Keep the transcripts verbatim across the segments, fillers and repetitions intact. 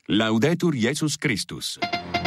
Laudetur Jesus Christus.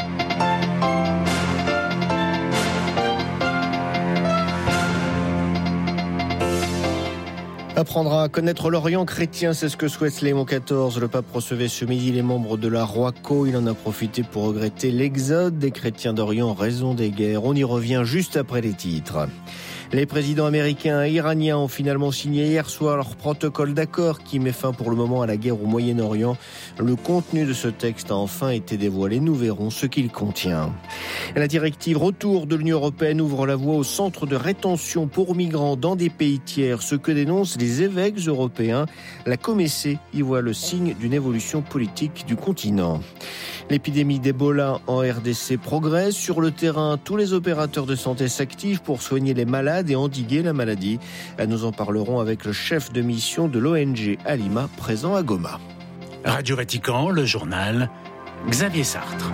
Apprendre à connaître l'Orient chrétien, c'est ce que souhaite Léon quatorze. Le pape recevait ce midi les membres de la Roico. Il en a profité pour regretter l'exode des chrétiens d'Orient en raison des guerres. On y revient juste après les titres. Les présidents américains et iraniens ont finalement signé hier soir leur protocole d'accord qui met fin pour le moment à la guerre au Moyen-Orient. Le contenu de ce texte a enfin été dévoilé. Nous verrons ce qu'il contient. La directive Retour de l'Union européenne ouvre la voie aux centres de rétention pour migrants dans des pays tiers, ce que dénoncent les évêques européens. La Comessé y voit le signe d'une évolution politique du continent. L'épidémie d'Ebola en R D C progresse. Sur le terrain, tous les opérateurs de santé s'activent pour soigner les malades et endiguer la maladie. Nous en parlerons avec le chef de mission de l'O N G Alima, présent à Goma. Radio Vatican, le journal, Xavier Sartre.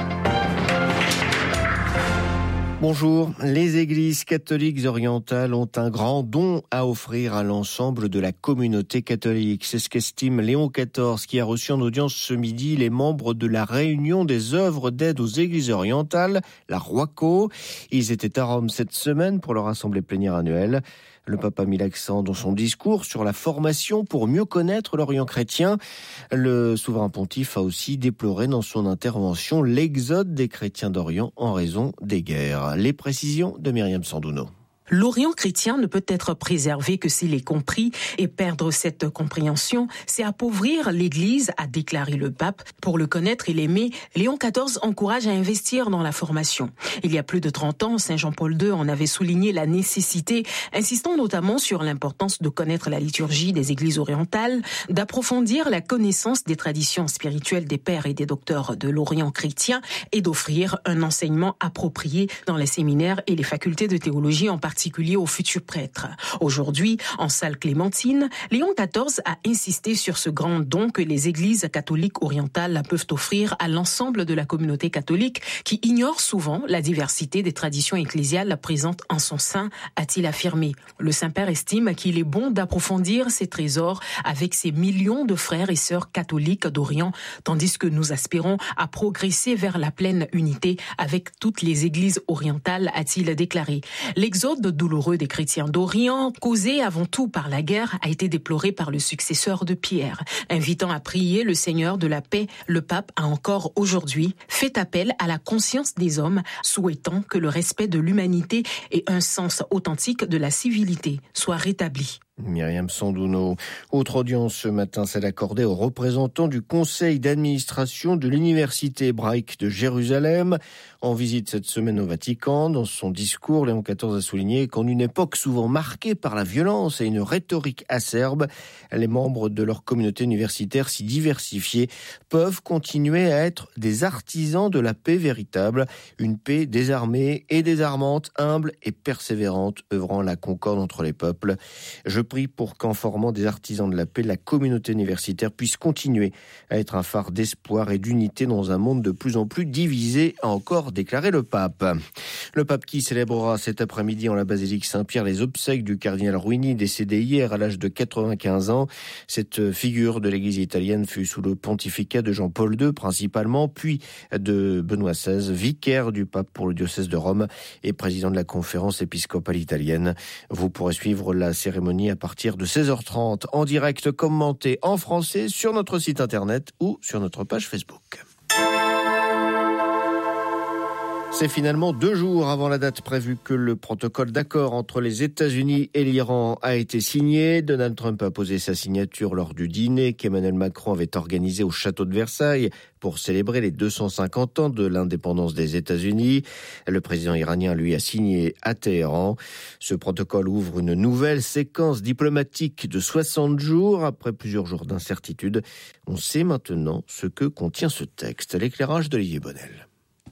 Bonjour. Les églises catholiques orientales ont un grand don à offrir à l'ensemble de la communauté catholique. C'est ce qu'estime Léon quatorze, qui a reçu en audience ce midi les membres de la Réunion des œuvres d'aide aux églises orientales, la Roico. Ils étaient à Rome cette semaine pour leur assemblée plénière annuelle. Le pape a mis l'accent dans son discours sur la formation pour mieux connaître l'Orient chrétien. Le souverain pontife a aussi déploré dans son intervention l'exode des chrétiens d'Orient en raison des guerres. Les précisions de Myriam Sandouno. L'Orient chrétien ne peut être préservé que s'il est compris, et perdre cette compréhension, c'est appauvrir l'Église, a déclaré le pape. Pour le connaître et l'aimer, Léon quatorze encourage à investir dans la formation. Il y a plus de trente ans, Saint Jean-Paul deux en avait souligné la nécessité, insistant notamment sur l'importance de connaître la liturgie des églises orientales, d'approfondir la connaissance des traditions spirituelles des pères et des docteurs de l'Orient chrétien et d'offrir un enseignement approprié dans les séminaires et les facultés de théologie en particulier. particulier aux futurs prêtres. Aujourd'hui, en salle Clémentine, Léon quatorze a insisté sur ce grand don que les églises catholiques orientales peuvent offrir à l'ensemble de la communauté catholique qui ignore souvent la diversité des traditions ecclésiales présentes en son sein, a-t-il affirmé. Le Saint-Père estime qu'il est bon d'approfondir ces trésors avec ces millions de frères et sœurs catholiques d'Orient, tandis que nous aspirons à progresser vers la pleine unité avec toutes les églises orientales, a-t-il déclaré. L'exode douloureux des chrétiens d'Orient, causé avant tout par la guerre, a été déploré par le successeur de Pierre. Invitant à prier le Seigneur de la paix, le pape a encore aujourd'hui fait appel à la conscience des hommes, souhaitant que le respect de l'humanité et un sens authentique de la civilité soient rétablis. Myriam Sandouno. Autre audience ce matin, celle accordée aux représentants du conseil d'administration de l'université hébraïque de Jérusalem. En visite cette semaine au Vatican, dans son discours, Léon quatorze a souligné qu'en une époque souvent marquée par la violence et une rhétorique acerbe, les membres de leur communauté universitaire si diversifiée peuvent continuer à être des artisans de la paix véritable, une paix désarmée et désarmante, humble et persévérante, œuvrant à la concorde entre les peuples. Je prie pour qu'en formant des artisans de la paix, la communauté universitaire puisse continuer à être un phare d'espoir et d'unité dans un monde de plus en plus divisé, a encore déclaré le pape. Le pape qui célébrera cet après-midi en la basilique Saint-Pierre les obsèques du cardinal Ruini, décédé hier à l'âge de quatre-vingt-quinze ans. Cette figure de l'église italienne fut sous le pontificat de Jean-Paul deux principalement, puis de Benoît seize, vicaire du pape pour le diocèse de Rome et président de la conférence épiscopale italienne. Vous pourrez suivre la cérémonie à partir de seize heures trente en direct commenté en français sur notre site internet ou sur notre page Facebook. C'est finalement deux jours avant la date prévue que le protocole d'accord entre les États-Unis et l'Iran a été signé. Donald Trump a posé sa signature lors du dîner qu'Emmanuel Macron avait organisé au château de Versailles pour célébrer les deux cent cinquante ans de l'indépendance des États-Unis. Le président iranien, lui, a signé à Téhéran. Ce protocole ouvre une nouvelle séquence diplomatique de soixante jours. Après plusieurs jours d'incertitude, on sait maintenant ce que contient ce texte. L'éclairage d'Olivier Bonnel.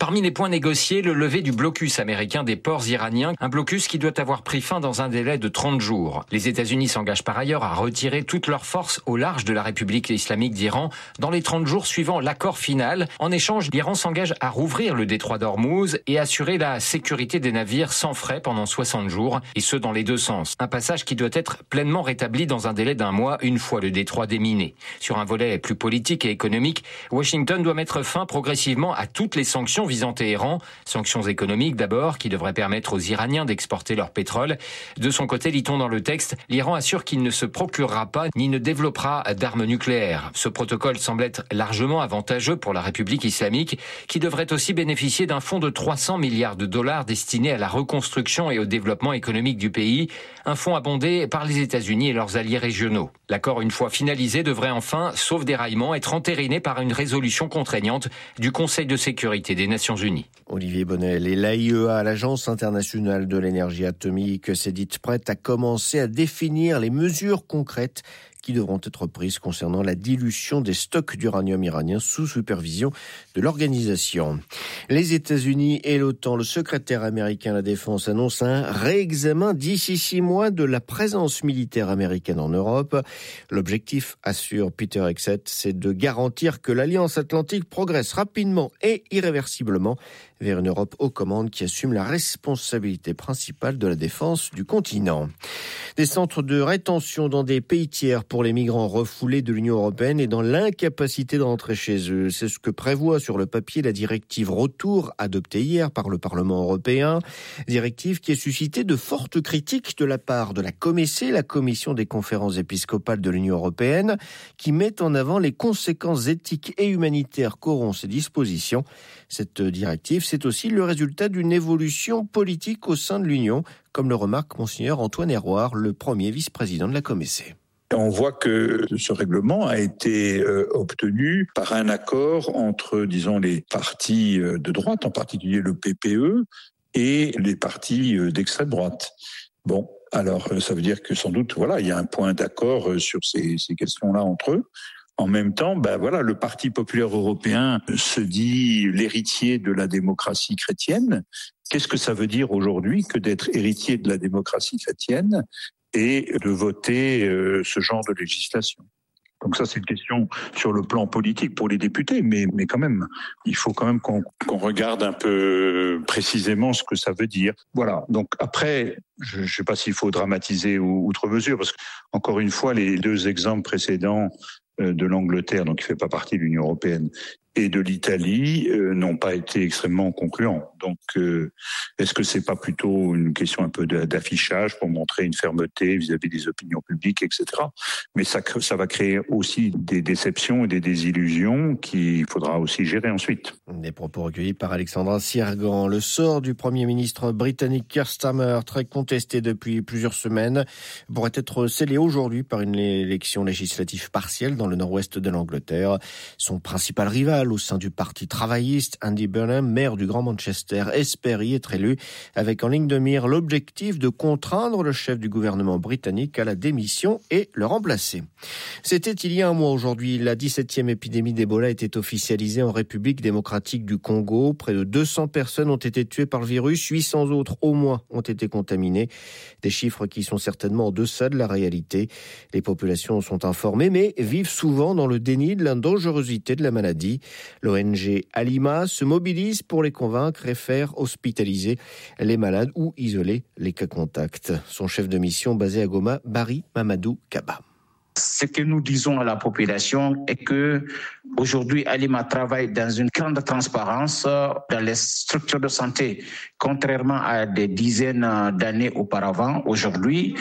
Parmi les points négociés, le lever du blocus américain des ports iraniens, un blocus qui doit avoir pris fin dans un délai de trente jours. Les États-Unis s'engagent par ailleurs à retirer toutes leurs forces au large de la République islamique d'Iran dans les trente jours suivant l'accord final. En échange, l'Iran s'engage à rouvrir le détroit d'Ormuz et assurer la sécurité des navires sans frais pendant soixante jours, et ce dans les deux sens. Un passage qui doit être pleinement rétabli dans un délai d'un mois une fois le détroit déminé. Sur un volet plus politique et économique, Washington doit mettre fin progressivement à toutes les sanctions visant Téhéran. Sanctions économiques d'abord, qui devraient permettre aux Iraniens d'exporter leur pétrole. De son côté, lit-on dans le texte, l'Iran assure qu'il ne se procurera pas ni ne développera d'armes nucléaires. Ce protocole semble être largement avantageux pour la République islamique, qui devrait aussi bénéficier d'un fonds de trois cents milliards de dollars destiné à la reconstruction et au développement économique du pays, un fonds abondé par les États-Unis et leurs alliés régionaux. L'accord, une fois finalisé, devrait enfin, sauf déraillement, être entériné par une résolution contraignante du Conseil de sécurité des Nations Unies. Olivier Bonnel et l'A I E A, l'Agence internationale de l'énergie atomique, s'est dite prête à commencer à définir les mesures concrètes qui devront être prises concernant la dilution des stocks d'uranium iranien sous supervision de l'organisation. Les États-Unis et l'OTAN, le secrétaire américain à la Défense annonce un réexamen d'ici six mois de la présence militaire américaine en Europe. L'objectif, assure Peter Hegseth, c'est de garantir que l'Alliance Atlantique progresse rapidement et irréversiblement vers une Europe aux commandes qui assume la responsabilité principale de la défense du continent. Des centres de rétention dans des pays tiers pour les migrants refoulés de l'Union européenne et dans l'incapacité de rentrer chez eux. C'est ce que prévoit sur le papier la directive Retour adoptée hier par le Parlement européen. Directive qui a suscité de fortes critiques de la part de la C O M E C, la Commission des conférences épiscopales de l'Union européenne, qui met en avant les conséquences éthiques et humanitaires qu'auront ces dispositions. Cette directive, c'est aussi le résultat d'une évolution politique au sein de l'Union, comme le remarque Monseigneur Antoine Héroard, le premier vice-président de la C O M E C. On voit que ce règlement a été euh, obtenu par un accord entre, disons, les partis de droite, en particulier le P P E, et les partis d'extrême droite. Bon, alors ça veut dire que sans doute, voilà, il y a un point d'accord sur ces, ces questions-là entre eux. En même temps, ben voilà, le Parti populaire européen se dit l'héritier de la démocratie chrétienne. Qu'est-ce que ça veut dire aujourd'hui que d'être héritier de la démocratie chrétienne et de voter euh, ce genre de législation? Donc ça, c'est une question sur le plan politique pour les députés, mais, mais quand même, il faut quand même qu'on, qu'on regarde un peu précisément ce que ça veut dire. Voilà, donc après, je ne sais pas s'il faut dramatiser outre mesure, parce que, encore une fois, les deux exemples précédents de l'Angleterre, donc qui ne fait pas partie de l'Union européenne, et de l'Italie euh, n'ont pas été extrêmement concluants. Donc, euh, est-ce que c'est pas plutôt une question un peu d'affichage pour montrer une fermeté vis-à-vis des opinions publiques, et cetera. Mais ça, ça va créer aussi des déceptions et des désillusions qu'il faudra aussi gérer ensuite. Des propos recueillis par Alexandra Sirgan. Le sort du Premier ministre britannique Keir Starmer, très contesté depuis plusieurs semaines, pourrait être scellé aujourd'hui par une élection législative partielle dans le nord-ouest de l'Angleterre. Son principal rival au sein du Parti travailliste, Andy Burnham, maire du Grand Manchester, espère y être élu, avec en ligne de mire l'objectif de contraindre le chef du gouvernement britannique à la démission et le remplacer. C'était il y a un mois aujourd'hui. La dix-septième épidémie d'Ebola était officialisée en République démocratique du Congo. Près de deux cents personnes ont été tuées par le virus, huit cents autres au moins ont été contaminées. Des chiffres qui sont certainement en deçà de la réalité. Les populations sont informées, mais vivent souvent dans le déni de la dangerosité de la maladie. L'O N G Alima se mobilise pour les convaincre et faire hospitaliser les malades ou isoler les cas contacts. Son chef de mission basé à Goma, Barry Mamadou Kaba. Ce que nous disons à la population est que aujourd'hui, Alima travaille dans une grande transparence dans les structures de santé. Contrairement à des dizaines d'années auparavant, aujourd'hui,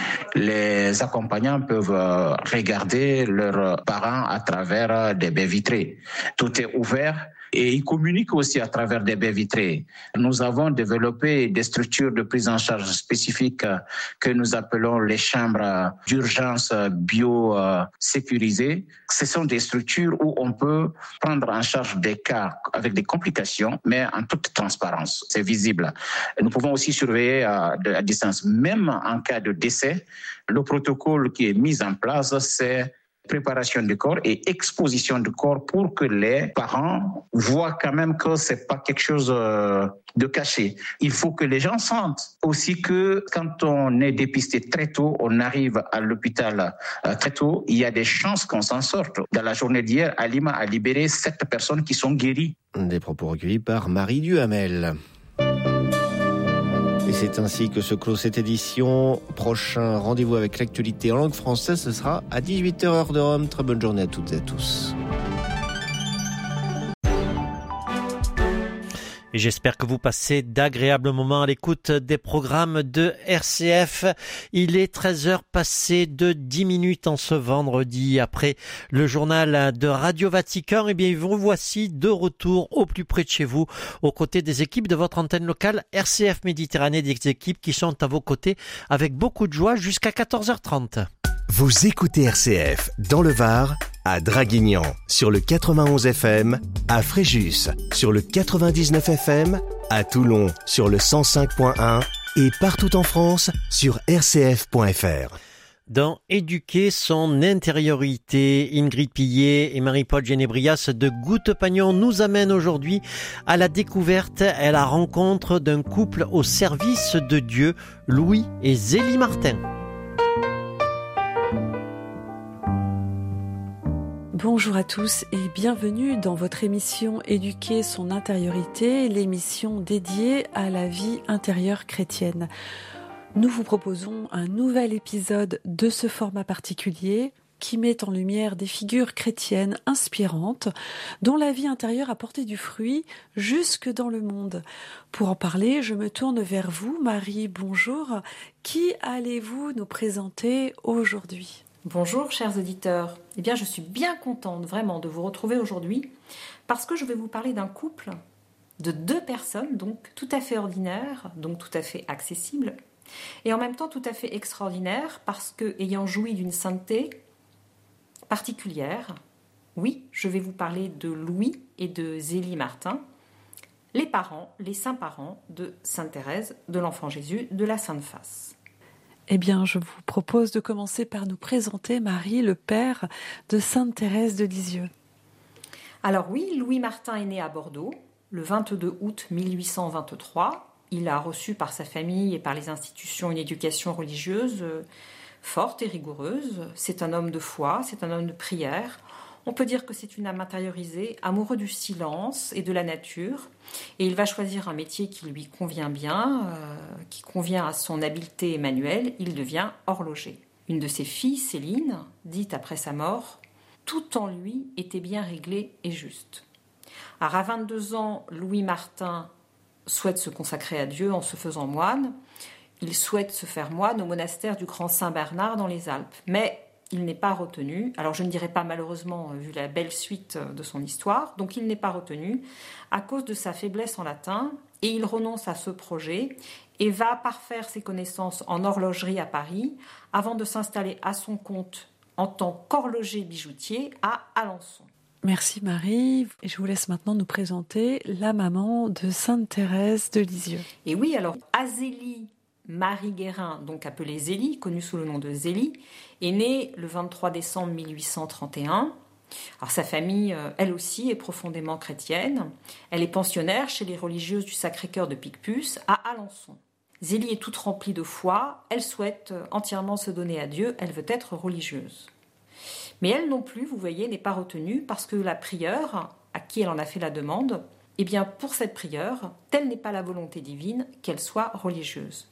les accompagnants peuvent regarder leurs parents à travers des baies vitrées. Tout est ouvert. Et ils communiquent aussi à travers des baies vitrées. Nous avons développé des structures de prise en charge spécifiques que nous appelons les chambres d'urgence bio-sécurisées. Ce sont des structures où on peut prendre en charge des cas avec des complications, mais en toute transparence. C'est visible. Nous pouvons aussi surveiller à, à distance. Même en cas de décès, le protocole qui est mis en place, c'est préparation du corps et exposition du corps pour que les parents voient quand même que c'est pas quelque chose de caché. Il faut que les gens sentent aussi que quand on est dépisté très tôt, on arrive à l'hôpital très tôt, il y a des chances qu'on s'en sorte. Dans la journée d'hier, Alima a libéré sept personnes qui sont guéries. Des propos recueillis par Marie Duhamel. Et c'est ainsi que se clôt cette édition. Prochain rendez-vous avec l'actualité en langue française, ce sera à dix-huit heures heure de Rome. Très bonne journée à toutes et à tous. Et j'espère que vous passez d'agréables moments à l'écoute des programmes de R C F. Il est treize heures passées de dix minutes en ce vendredi. Après le journal de Radio Vatican, eh bien, vous voici de retour au plus près de chez vous, aux côtés des équipes de votre antenne locale R C F Méditerranée, des équipes qui sont à vos côtés avec beaucoup de joie jusqu'à quatorze heures trente. Vous écoutez R C F dans le Var, à Draguignan sur le quatre-vingt-onze F M, à Fréjus sur le quatre-vingt-dix-neuf F M, à Toulon sur le cent cinq point un et partout en France sur r c f point f r. Dans Éduquer son intériorité, Ingrid Pillet et Marie-Paul Genebrias de Goutte-Pagnon nous amènent aujourd'hui à la découverte et à la rencontre d'un couple au service de Dieu, Louis et Zélie Martin. Bonjour à tous et bienvenue dans votre émission Éduquer son intériorité, l'émission dédiée à la vie intérieure chrétienne. Nous vous proposons un nouvel épisode de ce format particulier qui met en lumière des figures chrétiennes inspirantes dont la vie intérieure a porté du fruit jusque dans le monde. Pour en parler, je me tourne vers vous, Marie, bonjour. Qui allez-vous nous présenter aujourd'hui ? Bonjour chers auditeurs, eh bien je suis bien contente vraiment de vous retrouver aujourd'hui parce que je vais vous parler d'un couple de deux personnes donc tout à fait ordinaires, donc tout à fait accessibles et en même temps tout à fait extraordinaires parce que ayant joui d'une sainteté particulière, oui, je vais vous parler de Louis et de Zélie Martin, les parents, les saints parents de Sainte Thérèse de l'Enfant Jésus de la Sainte Face. Eh bien, je vous propose de commencer par nous présenter Marie, le père de Sainte Thérèse de Lisieux. Alors oui, Louis Martin est né à Bordeaux le vingt-deux août mille huit cent vingt-trois. Il a reçu par sa famille et par les institutions une éducation religieuse forte et rigoureuse. C'est un homme de foi, c'est un homme de prière. On peut dire que c'est une âme intériorisée, amoureux du silence et de la nature. Et il va choisir un métier qui lui convient bien, euh, qui convient à son habileté manuelle. Il devient horloger. Une de ses filles, Céline, dit après sa mort, « Tout en lui était bien réglé et juste ». Alors à vingt-deux ans, Louis Martin souhaite se consacrer à Dieu en se faisant moine. Il souhaite se faire moine au monastère du Grand Saint-Bernard dans les Alpes. Mais il n'est pas retenu, alors je ne dirais pas malheureusement vu la belle suite de son histoire, donc il n'est pas retenu à cause de sa faiblesse en latin et il renonce à ce projet et va parfaire ses connaissances en horlogerie à Paris avant de s'installer à son compte en tant qu'horloger bijoutier à Alençon. Merci Marie, et je vous laisse maintenant nous présenter la maman de Sainte Thérèse de Lisieux. Et oui, alors Azélie Marie Guérin, donc appelée Zélie, connue sous le nom de Zélie, est née le vingt-trois décembre mille huit cent trente et un. Alors sa famille, elle aussi, est profondément chrétienne. Elle est pensionnaire chez les religieuses du Sacré-Cœur de Picpus à Alençon. Zélie est toute remplie de foi, elle souhaite entièrement se donner à Dieu, elle veut être religieuse. Mais elle non plus, vous voyez, n'est pas retenue parce que la prieure, à qui elle en a fait la demande, eh bien pour cette prieure, telle n'est pas la volonté divine qu'elle soit religieuse.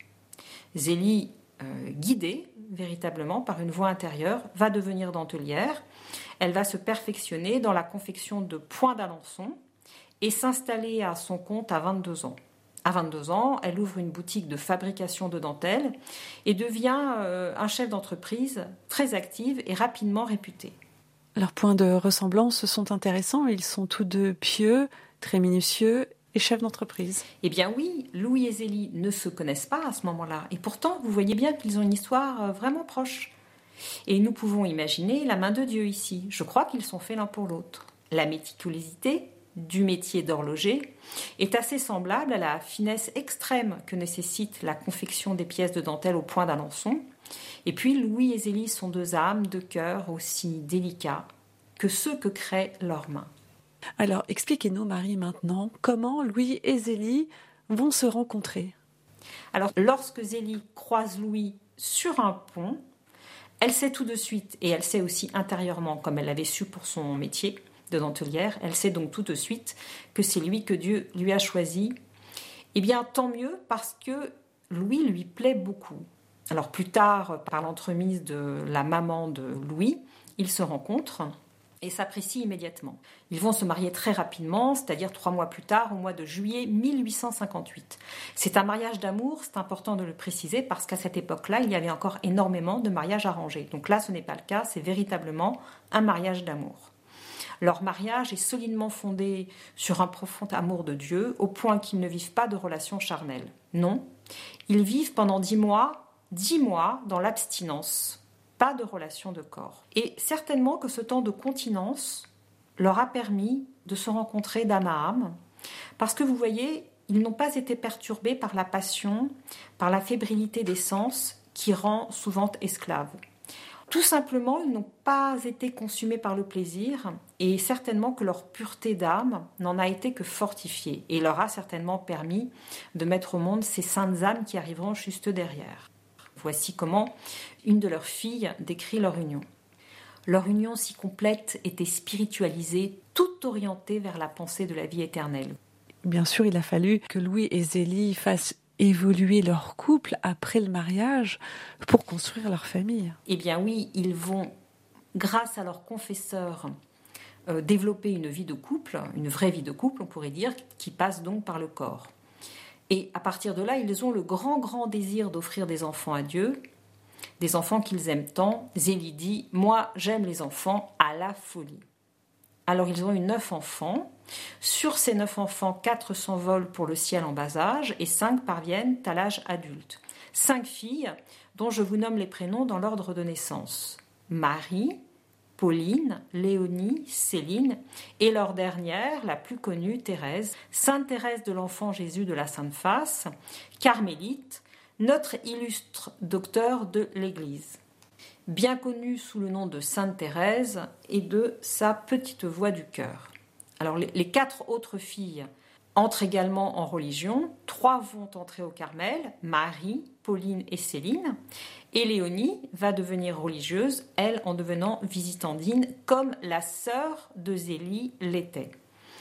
Zélie, euh, guidée véritablement par une voix intérieure, va devenir dentelière. Elle va se perfectionner dans la confection de points d'Alençon et s'installer à son compte à vingt-deux ans. À vingt-deux ans, elle ouvre une boutique de fabrication de dentelles et devient euh, un chef d'entreprise très active et rapidement réputé. Leurs points de ressemblance sont intéressants. Ils sont tous deux pieux, très minutieux et chefs d'entreprise. Eh bien oui, Louis et Zélie ne se connaissent pas à ce moment-là. Et pourtant, vous voyez bien qu'ils ont une histoire vraiment proche. Et nous pouvons imaginer la main de Dieu ici. Je crois qu'ils sont faits l'un pour l'autre. La méticulosité du métier d'horloger est assez semblable à la finesse extrême que nécessite la confection des pièces de dentelle au point d'Alençon. Et puis Louis et Zélie sont deux âmes, deux cœurs aussi délicats que ceux que créent leurs mains. Alors, expliquez-nous, Marie, maintenant, comment Louis et Zélie vont se rencontrer. Alors, lorsque Zélie croise Louis sur un pont, elle sait tout de suite, et elle sait aussi intérieurement, comme elle l'avait su pour son métier de dentelière, elle sait donc tout de suite que c'est lui que Dieu lui a choisi. Eh bien, tant mieux, parce que Louis lui plaît beaucoup. Alors, plus tard, par l'entremise de la maman de Louis, ils se rencontrent et s'apprécient immédiatement. Ils vont se marier très rapidement, c'est-à-dire trois mois plus tard, au mois de juillet mille huit cent cinquante-huit. C'est un mariage d'amour, c'est important de le préciser, parce qu'à cette époque-là, il y avait encore énormément de mariages arrangés. Donc là, ce n'est pas le cas, c'est véritablement un mariage d'amour. Leur mariage est solidement fondé sur un profond amour de Dieu, au point qu'ils ne vivent pas de relations charnelles. Non, ils vivent pendant dix mois, dix mois dans l'abstinence. Pas de relation de corps. Et certainement que ce temps de continence leur a permis de se rencontrer d'âme à âme, parce que vous voyez, ils n'ont pas été perturbés par la passion, par la fébrilité des sens qui rend souvent esclaves. Tout simplement, ils n'ont pas été consumés par le plaisir, et certainement que leur pureté d'âme n'en a été que fortifiée, et leur a certainement permis de mettre au monde ces saintes âmes qui arriveront juste derrière. Voici comment une de leurs filles décrit leur union. Leur union si complète était spiritualisée, toute orientée vers la pensée de la vie éternelle. Bien sûr, il a fallu que Louis et Zélie fassent évoluer leur couple après le mariage pour construire leur famille. Eh bien oui, ils vont, grâce à leur confesseur, euh, développer une vie de couple, une vraie vie de couple, on pourrait dire, qui passe donc par le corps. Et à partir de là, ils ont le grand, grand désir d'offrir des enfants à Dieu, des enfants qu'ils aiment tant. Zélie dit « Moi, j'aime les enfants à la folie ». Alors, ils ont eu neuf enfants. Sur ces neuf enfants, quatre s'envolent pour le ciel en bas âge et cinq parviennent à l'âge adulte. Cinq filles, dont je vous nomme les prénoms dans l'ordre de naissance. Marie, Pauline, Léonie, Céline, et leur dernière, la plus connue, Thérèse, Sainte Thérèse de l'Enfant Jésus de la Sainte Face, carmélite, notre illustre docteur de l'Église, bien connue sous le nom de Sainte Thérèse et de sa petite voix du cœur. Alors les, les quatre autres filles entrent également en religion. Trois vont entrer au Carmel, Marie, Pauline et Céline. Et Léonie va devenir religieuse, elle en devenant visitandine, comme la sœur de Zélie l'était.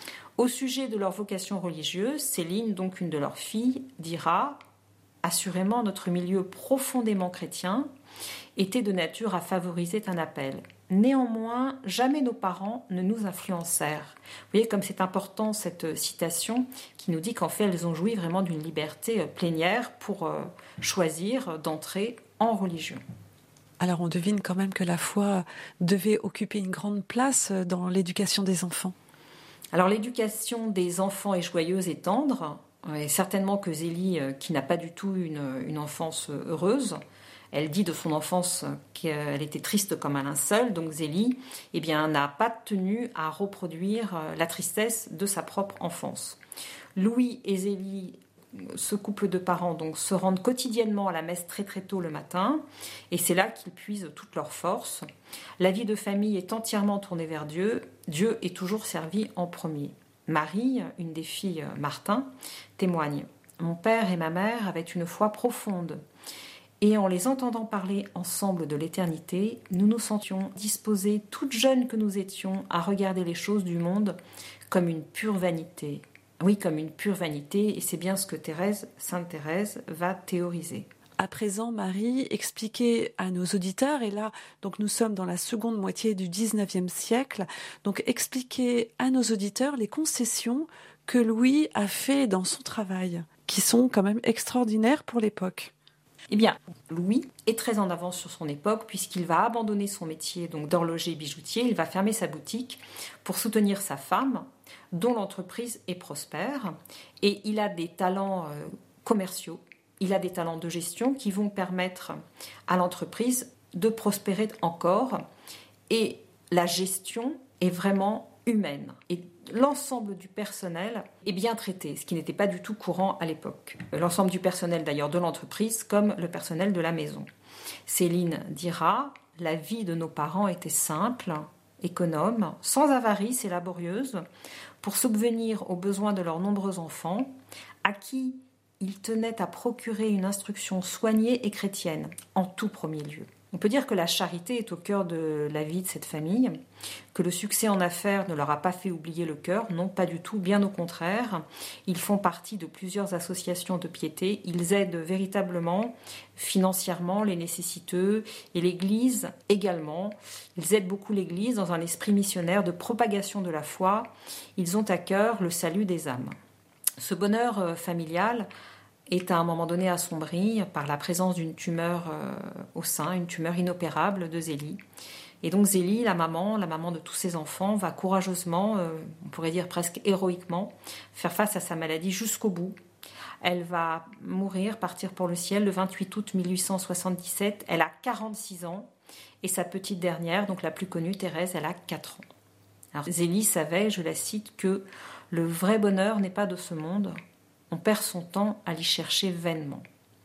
Au sujet de leur vocation religieuse, Céline, donc une de leurs filles, dira « Assurément, notre milieu profondément chrétien était de nature à favoriser un appel. Néanmoins, jamais nos parents ne nous influencèrent. » Vous voyez comme c'est important cette citation qui nous dit qu'en fait, elles ont joui vraiment d'une liberté plénière pour choisir d'entrer en religion. Alors on devine quand même que la foi devait occuper une grande place dans l'éducation des enfants. Alors l'éducation des enfants est joyeuse et tendre, et certainement que Zélie, qui n'a pas du tout une, une enfance heureuse, elle dit de son enfance qu'elle était triste comme un linceul, donc Zélie eh bien, n'a pas tenu à reproduire la tristesse de sa propre enfance. Louis et Zélie, ce couple de parents, donc, se rendent quotidiennement à la messe très très tôt le matin, et c'est là qu'ils puisent toute leur force. La vie de famille est entièrement tournée vers Dieu. Dieu est toujours servi en premier. Marie, une des filles Martin, témoigne « Mon père et ma mère avaient une foi profonde. Et en les entendant parler ensemble de l'éternité, nous nous sentions disposés, toutes jeunes que nous étions, à regarder les choses du monde comme une pure vanité. » Oui, comme une pure vanité, et c'est bien ce que Thérèse, Sainte Thérèse, va théoriser. À présent, Marie, expliquez à nos auditeurs, et là, donc nous sommes dans la seconde moitié du dix-neuvième siècle, donc expliquez à nos auditeurs les concessions que Louis a fait dans son travail, qui sont quand même extraordinaires pour l'époque. Eh bien, Louis est très en avance sur son époque puisqu'il va abandonner son métier donc d'horloger bijoutier, il va fermer sa boutique pour soutenir sa femme, dont l'entreprise est prospère, et il a des talents euh, commerciaux, il a des talents de gestion qui vont permettre à l'entreprise de prospérer encore, et la gestion est vraiment humaine. Et l'ensemble du personnel est bien traité, ce qui n'était pas du tout courant à l'époque. L'ensemble du personnel d'ailleurs de l'entreprise comme le personnel de la maison. Céline dira « La vie de nos parents était simple, économe, sans avarice et laborieuse, pour subvenir aux besoins de leurs nombreux enfants, à qui ils tenaient à procurer une instruction soignée et chrétienne, en tout premier lieu. » On peut dire que la charité est au cœur de la vie de cette famille, que le succès en affaires ne leur a pas fait oublier le cœur, non pas du tout, bien au contraire. Ils font partie de plusieurs associations de piété, ils aident véritablement financièrement les nécessiteux et l'Église également. Ils aident beaucoup l'Église dans un esprit missionnaire de propagation de la foi. Ils ont à cœur le salut des âmes. Ce bonheur familial est à un moment donné assombri par la présence d'une tumeur euh, au sein, une tumeur inopérable de Zélie. Et donc Zélie, la maman, la maman de tous ses enfants, va courageusement, euh, on pourrait dire presque héroïquement, faire face à sa maladie jusqu'au bout. Elle va mourir, partir pour le ciel le vingt-huit août mille huit cent soixante-dix-sept. Elle a quarante-six ans et sa petite dernière, donc la plus connue, Thérèse, elle a quatre ans. Alors Zélie savait, je la cite, que le vrai bonheur n'est pas de ce monde. On perd son temps à l'y chercher vainement.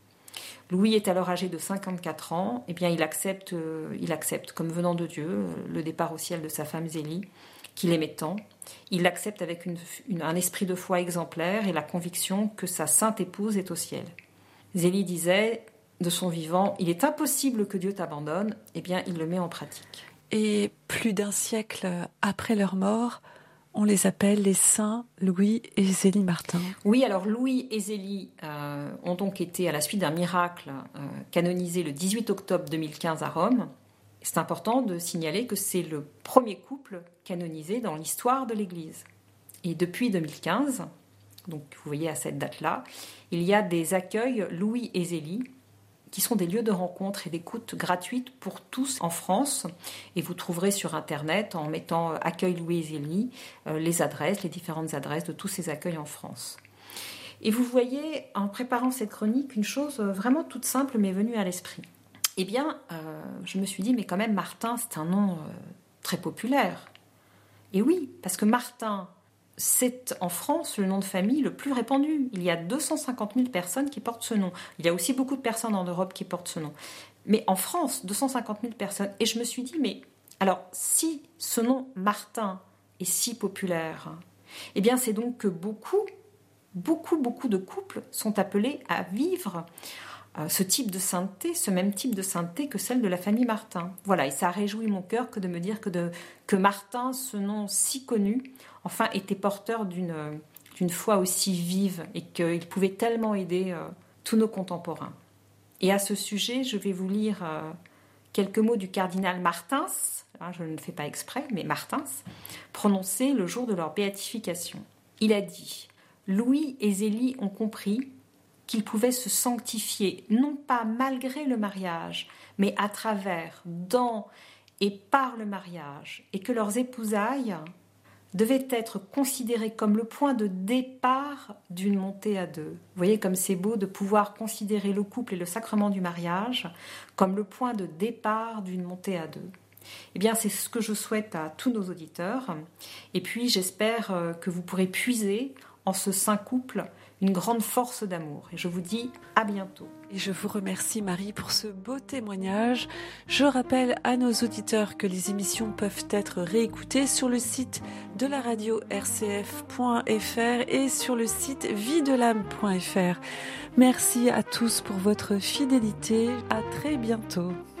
Louis est alors âgé de cinquante-quatre ans. Eh bien, il accepte, euh, il accepte comme venant de Dieu euh, le départ au ciel de sa femme Zélie, qu'il aimait tant. Il l'accepte avec une, une, un esprit de foi exemplaire et la conviction que sa sainte épouse est au ciel. Zélie disait de son vivant « Il est impossible que Dieu t'abandonne ». Eh bien, il le met en pratique. Et plus d'un siècle après leur mort, on les appelle les saints Louis et Zélie Martin. Oui, alors Louis et Zélie euh, ont donc été, à la suite d'un miracle, euh, canonisés le dix-huit octobre deux mille quinze à Rome. C'est important de signaler que c'est le premier couple canonisé dans l'histoire de l'Église. Et depuis deux mille quinze, donc vous voyez à cette date-là, il y a des accueils Louis et Zélie, qui sont des lieux de rencontre et d'écoute gratuites pour tous en France. Et vous trouverez sur Internet, en mettant « Accueil Louis et Zélie », les adresses, les différentes adresses de tous ces accueils en France. Et vous voyez, en préparant cette chronique, une chose vraiment toute simple m'est venue à l'esprit. Eh bien, euh, je me suis dit, mais quand même, Martin, c'est un nom euh, très populaire. Et oui, parce que Martin, c'est en France le nom de famille le plus répandu. Il y a deux cent cinquante mille personnes qui portent ce nom. Il y a aussi beaucoup de personnes en Europe qui portent ce nom. Mais en France, deux cent cinquante mille personnes. Et je me suis dit, mais alors, si ce nom Martin est si populaire, eh bien, c'est donc que beaucoup, beaucoup, beaucoup de couples sont appelés à vivre euh, ce type de sainteté, ce même type de sainteté que celle de la famille Martin. Voilà, et ça a réjoui mon cœur que de me dire que, de, que Martin, ce nom si connu, enfin, était porteur d'une, d'une foi aussi vive et qu'il pouvait tellement aider euh, tous nos contemporains. Et à ce sujet, je vais vous lire euh, quelques mots du cardinal Martins, hein, je ne fais pas exprès, mais Martins, prononcés le jour de leur béatification. Il a dit « Louis et Zélie ont compris qu'ils pouvaient se sanctifier, non pas malgré le mariage, mais à travers, dans et par le mariage, et que leurs épousailles devait être considéré comme le point de départ d'une montée à deux. Vous voyez comme c'est beau de pouvoir considérer le couple et le sacrement du mariage comme le point de départ d'une montée à deux. Eh bien, c'est ce que je souhaite à tous nos auditeurs. Et puis, j'espère que vous pourrez puiser en ce saint couple une grande force d'amour. Et je vous dis à bientôt. Et je vous remercie Marie pour ce beau témoignage. Je rappelle à nos auditeurs que les émissions peuvent être réécoutées sur le site de la radio r c f point f r et sur le site vie de l'âme point f r. Merci à tous pour votre fidélité. À très bientôt.